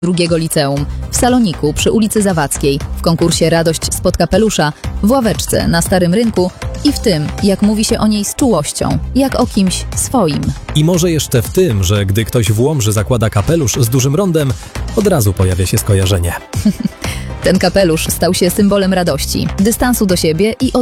drugiego liceum, w saloniku przy ulicy Zawadzkiej, w konkursie Radość spod kapelusza, w ławeczce na Starym Rynku i w tym, jak mówi się o niej z czułością, jak o kimś swoim. I może jeszcze w tym, że gdy ktoś w Łomży zakłada kapelusz z dużym rondem, od razu pojawia się skojarzenie. Ten kapelusz stał się symbolem radości, dystansu do siebie i